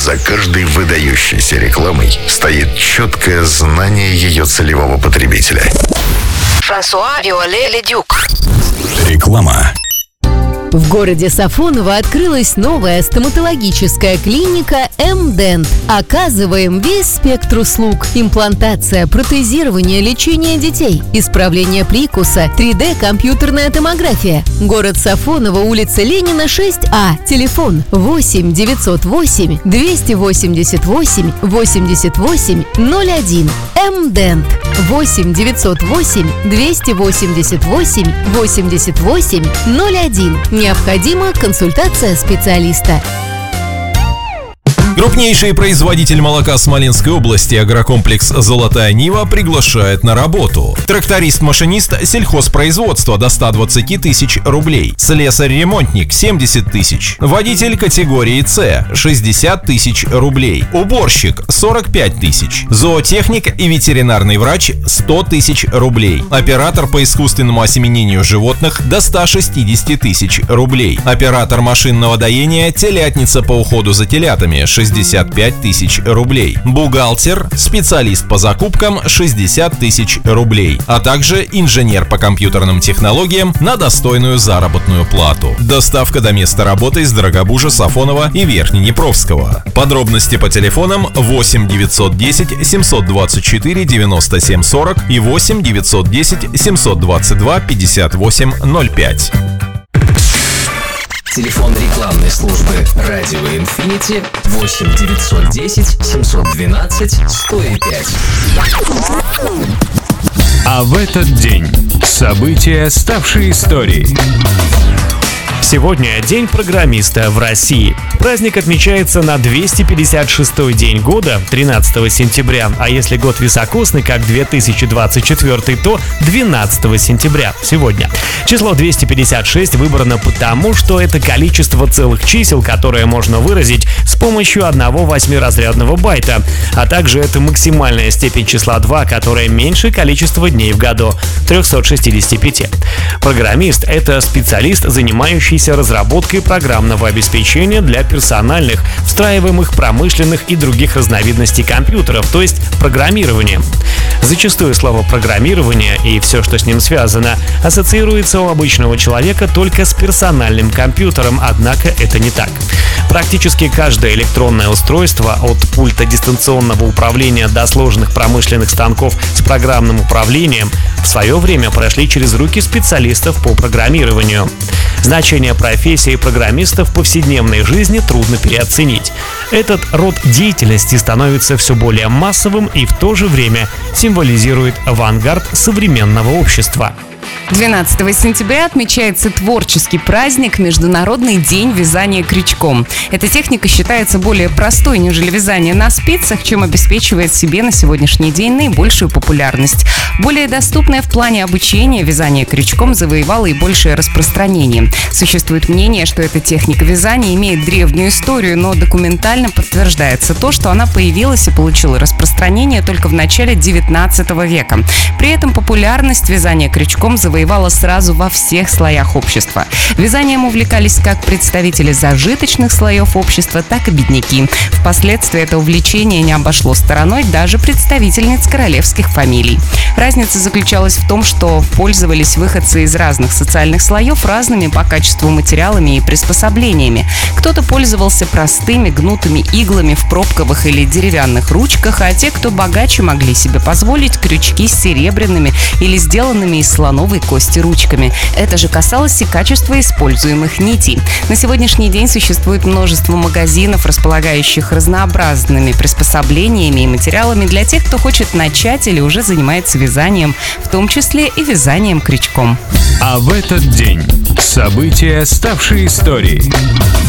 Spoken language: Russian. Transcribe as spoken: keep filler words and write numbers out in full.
За каждой выдающейся рекламой стоит четкое знание ее целевого потребителя. Франсуа Виолlet-le-Duc. Реклама. В городе Сафоново открылась новая стоматологическая клиника «М-Дент». Оказываем весь спектр услуг: имплантация, протезирование, лечение детей, исправление прикуса, три дэ компьютерная томография. Город Сафоново, улица Ленина, шесть А. Телефон восемь девятьсот восемь двести восемьдесят восемь восемьдесят восемь ноль один. «М-Дент» восемь девятьсот восемь двести восемьдесят восемь восемьдесят восемь ноль один. Необходима консультация специалиста. Крупнейший производитель молока Смоленской области агрокомплекс «Золотая Нива» приглашает на работу. Тракторист-машинист сельхозпроизводства до ста двадцати тысяч рублей. Слесарь-ремонтник семьдесят тысяч. Водитель категории С шестьдесят тысяч рублей. Уборщик сорок пять тысяч. Зоотехник и ветеринарный врач сто тысяч рублей. Оператор по искусственному осеменению животных до ста шестидесяти тысяч рублей. Оператор машинного доения, телятница по уходу за телятами шестьдесят пять тысяч рублей. Бухгалтер, специалист по закупкам шестьдесят тысяч рублей, а также инженер по компьютерным технологиям на достойную заработную плату. Доставка до места работы из Дорогобужа, Сафонова и Верхнеднепровского. Подробности по телефонам восемь девятьсот десять семьсот двадцать четыре девяносто семь сорок и восемь девятьсот десять семьсот двадцать два пятьдесят восемь ноль пять. Телефон рекламной службы «Радио Инфинити» восемь девятьсот десять семьсот двенадцать сто пять. А в этот день события, ставшие историей. Сегодня День программиста в России. Праздник отмечается на двести пятьдесят шестой день года, тринадцатого сентября, а если год високосный, как две тысячи двадцать четвёртый, то двенадцатого сентября, сегодня. Число двести пятьдесят шесть выбрано потому, что это количество целых чисел, которое можно выразить с помощью одного восьмиразрядного байта, а также это максимальная степень числа два, которая меньше количества дней в году – триста шестьдесят пять. Программист – это специалист, занимающийся разработкой программного обеспечения для персональных, встраиваемых промышленных и других разновидностей компьютеров, то есть программированием. Зачастую слово «программирование» и все, что с ним связано, ассоциируется у обычного человека только с персональным компьютером, однако это не так. Практически каждое электронное устройство, от пульта дистанционного управления до сложных промышленных станков с программным управлением, в свое время прошли через руки специалистов по программированию. Значение профессии программиста в повседневной жизни трудно переоценить. Этот род деятельности становится все более массовым и в то же время символизирует авангард современного общества. двенадцатого сентября отмечается творческий праздник — Международный день вязания крючком. Эта техника считается более простой, нежели вязание на спицах, чем обеспечивает себе на сегодняшний день наибольшую популярность. Более доступное в плане обучения вязание крючком завоевало и большее распространение. Существует мнение, что эта техника вязания имеет древнюю историю, но документально подтверждается то, что она появилась и получила распространение только в начале девятнадцатого века. При этом популярность вязания крючком завоевала сразу во всех слоях общества. Вязанием увлекались как представители зажиточных слоев общества, так и бедняки. Впоследствии это увлечение не обошло стороной даже представительниц королевских фамилий. Разница заключалась в том, что пользовались выходцы из разных социальных слоев разными по качеству материалами и приспособлениями. Кто-то пользовался простыми гнутыми иглами в пробковых или деревянных ручках, а те, кто богаче, могли себе позволить крючки с серебряными или сделанными из слоновой кости ручками. Это же касалось и качества используемых нитей. На сегодняшний день существует множество магазинов, располагающих разнообразными приспособлениями и материалами для тех, кто хочет начать или уже занимается вязанием, в том числе и вязанием крючком. А в этот день события, ставшие историей.